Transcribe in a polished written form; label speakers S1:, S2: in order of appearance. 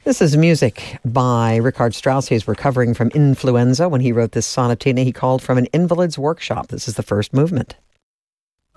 S1: This is music by Richard Strauss. He's recovering from influenza when he wrote this sonatina he called From an Invalid's Workshop. This is the first movement.